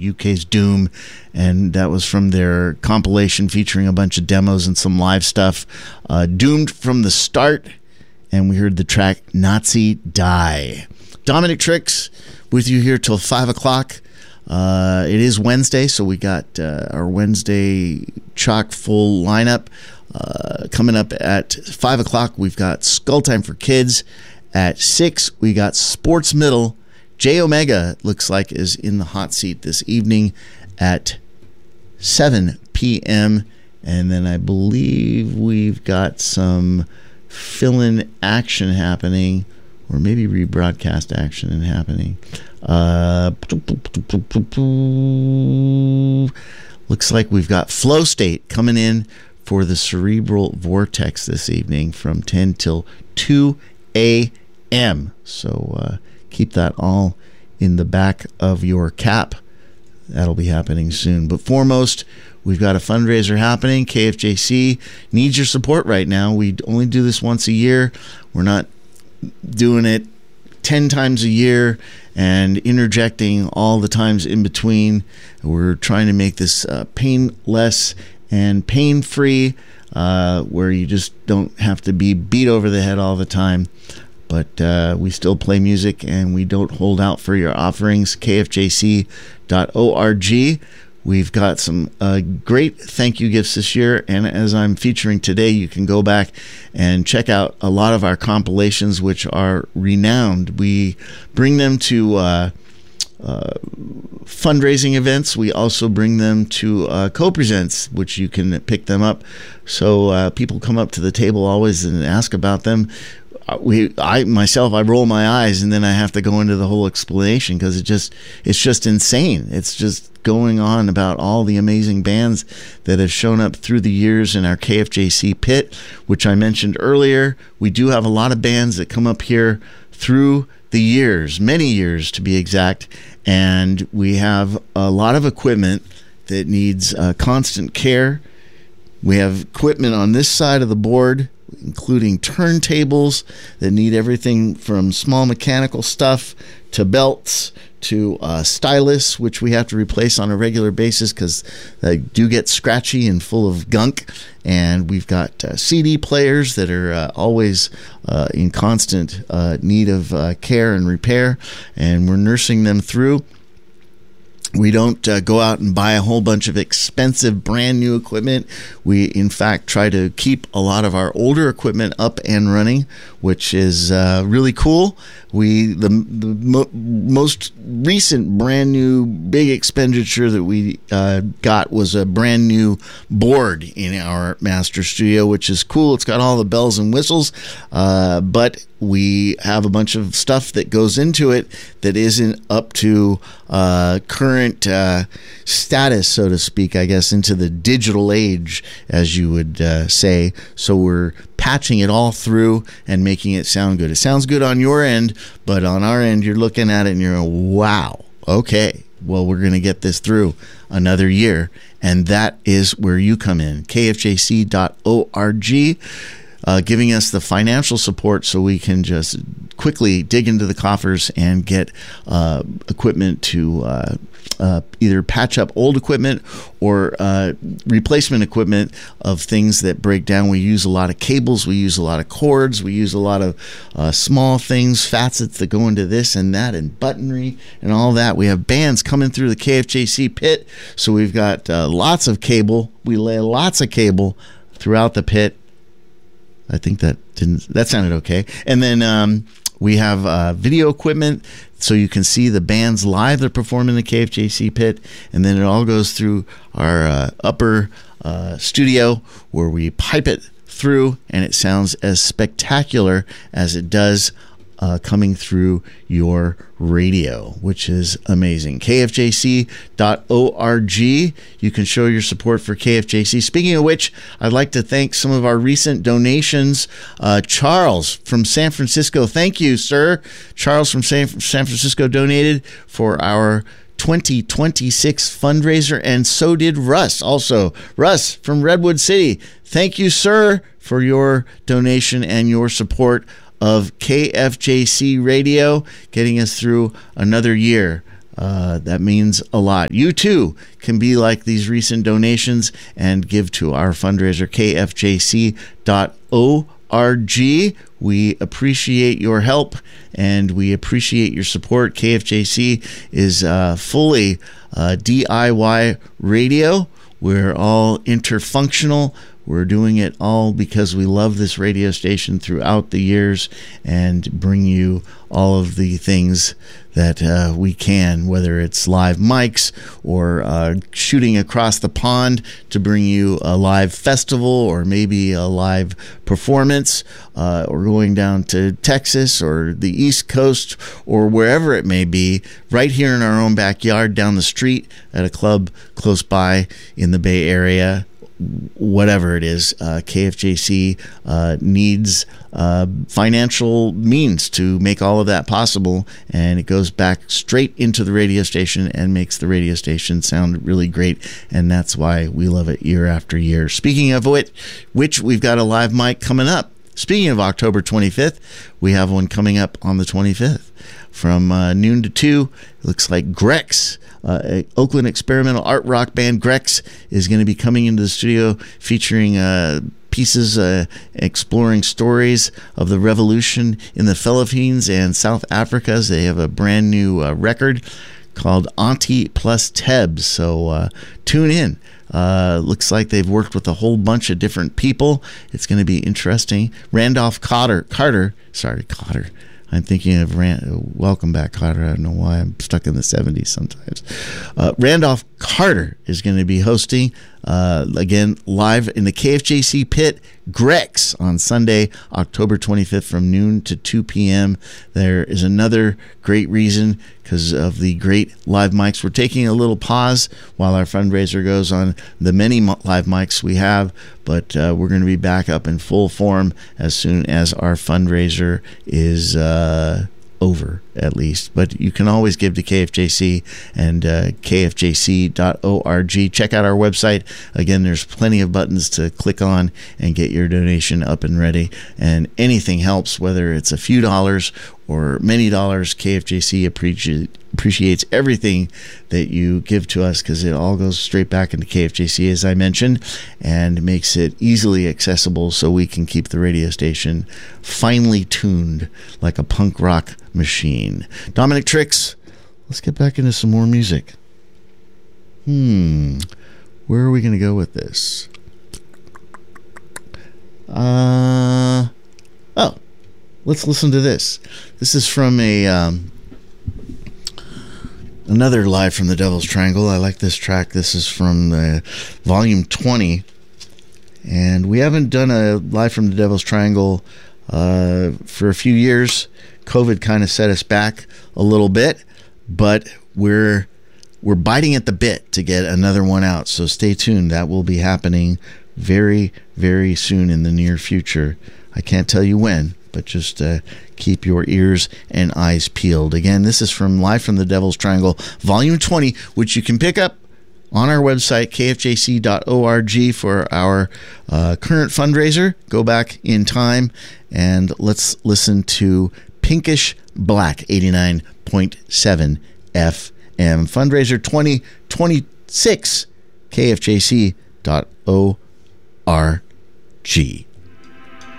UK's Doom, and that was from their compilation featuring a bunch of demos and some live stuff. Doomed from the Start, and we heard the track Nazi Die. Dominic Tricks with you here till 5 o'clock. It is Wednesday, so we got our Wednesday chock full lineup. Coming up at 5 o'clock, we've got Skull Time for Kids. At 6, we got Sports Middle. J Omega, looks like, is in the hot seat this evening at 7 p.m. And then I believe we've got some fill-in action happening, or maybe rebroadcast action happening. Looks like we've got Flow State coming in for the Cerebral Vortex this evening from 10 till 2 a.m. So keep that all in the back of your cap. That'll be happening soon. But foremost, we've got a fundraiser happening. KFJC needs your support right now. We only do this once a year. We're not doing it 10 times a year and interjecting all the times in between. We're trying to make this painless and pain-free, where you just don't have to be beat over the head all the time. But we still play music, and we don't hold out for your offerings. KFJC.org. We've got some great thank you gifts this year, and as I'm featuring today, you can go back and check out a lot of our compilations, which are renowned. We bring them to fundraising events. We also bring them to co-presents, which you can pick them up. So people come up to the table always and ask about them. I roll my eyes, and then I have to go into the whole explanation because it's just insane. It's just going on about all the amazing bands that have shown up through the years in our KFJC pit, which I mentioned earlier. We do have a lot of bands that come up here through the years, many years to be exact, and we have a lot of equipment that needs constant care. We have equipment on this side of the board, including turntables that need everything from small mechanical stuff to belts to stylus, which we have to replace on a regular basis because they do get scratchy and full of gunk. And we've got CD players that are always in constant need of care and repair, and we're nursing them through. We don't go out and buy a whole bunch of expensive brand new equipment. We, in fact, try to keep a lot of our older equipment up and running, which is really cool. The most recent brand new big expenditure that we got was a brand new board in our master studio, which is cool. It's got all the bells and whistles, but we have a bunch of stuff that goes into it that isn't up to current status, so to speak, I guess, into the digital age, as you would say. So we're patching it all through and making it sound good. It sounds good on your end, but on our end, you're looking at it and you're going, wow, okay, well, we're going to get this through another year. And that is where you come in. KFJC.org. Giving us the financial support so we can just quickly dig into the coffers and get equipment to either patch up old equipment or replacement equipment of things that break down. We use a lot of cables, we use a lot of cords, we use a lot of small things, facets that go into this and that, and buttonry and all that. We have bands coming through the KFJC pit, so we've got lots of cable. We lay lots of cable throughout the pit. I think that sounded okay. And then we have video equipment, so you can see the bands live that perform in the KFJC pit. And then it all goes through our upper studio where we pipe it through, and it sounds as spectacular as it does coming through your radio, which is amazing. KFJC.org. You can show your support for KFJC. Speaking of which, I'd like to thank some of our recent donations. Charles from San Francisco. Thank you, sir. Charles from San Francisco donated for our 2026 fundraiser, and so did Russ. Also, Russ from Redwood City. Thank you, sir, for your donation and your support of KFJC Radio, getting us through another year. That means a lot. You too can be like these recent donations and give to our fundraiser, kfjc.org. We appreciate your help and we appreciate your support. KFJC is fully DIY radio. We're all interfunctional. We're doing it all because we love this radio station throughout the years and bring you all of the things that we can, whether it's live mics or shooting across the pond to bring you a live festival or maybe a live performance, or going down to Texas or the East Coast or wherever it may be, right here in our own backyard, down the street at a club close by in the Bay Area. Whatever it is, KFJC needs financial means to make all of that possible, and it goes back straight into the radio station and makes the radio station sound really great, and that's why we love it year after year. Speaking of which we've got a live mic coming up. Speaking of October 25th, we have one coming up on the 25th from noon to 2. It looks like Grex, Oakland experimental art rock band Grex, is going to be coming into the studio featuring pieces exploring stories of the revolution in the Philippines and South Africa. They have a brand new record called Auntie plus Tebs, so tune in. Looks like they've worked with a whole bunch of different people. It's going to be interesting. Randolph Carter. I'm thinking of Welcome Back, Kotter. I don't know why I'm stuck in the 70s sometimes. Randolph Carter is going to be hosting, again, live in the KFJC pit, Grex, on Sunday, October 25th from noon to 2 p.m. There is another great reason, because of the great live mics. We're taking a little pause while our fundraiser goes on the many live mics we have, but we're going to be back up in full form as soon as our fundraiser is over, at least. But you can always give to KFJC and kfjc.org. Check out our website. Again, there's plenty of buttons to click on and get your donation up and ready. And anything helps, whether it's a few dollars or many dollars. KFJC appreciates everything that you give to us, because it all goes straight back into KFJC, as I mentioned, and makes it easily accessible so we can keep the radio station finely tuned like a punk rock machine. Dominic Tricks, let's get back into some more music. Where are we going to go with this? Let's listen to this. This is from another Live from the Devil's Triangle. I like this track. This is from volume 20. And we haven't done a Live from the Devil's Triangle for a few years. COVID kind of set us back a little bit, but we're biting at the bit to get another one out. So stay tuned. That will be happening very, very soon in the near future. I can't tell you when, but just keep your ears and eyes peeled. Again, this is from Live from the Devil's Triangle, Volume 20, which you can pick up on our website, kfjc.org, for our current fundraiser. Go back in time and let's listen to Pinkish Black, 89.7 FM. Fundraiser 2026, kfjc.org.